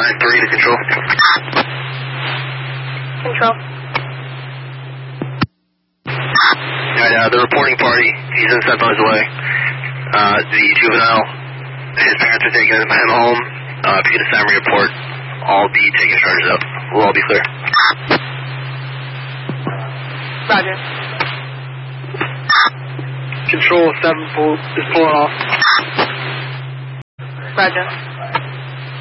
9-3 to control. Control. Alright, the reporting party, he's in St. Louis Way. The juvenile, his parents are taking him home. If you get a summary report, I'll be taking charges up. We'll all be clear. Roger. Control 7 is pulling off. Roger.